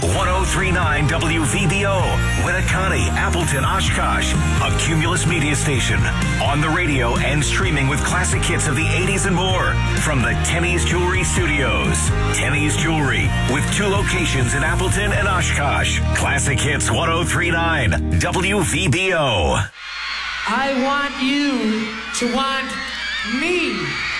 1039 WVBO, Winnicott, Appleton, Oshkosh, a Cumulus media station. On the radio and streaming with classic hits of the 80s and more. From the Tenney's Jewelry Studios. Tenney's Jewelry, with 2 locations in Appleton and Oshkosh. Classic Hits 1039 WVBO. I want you to want me.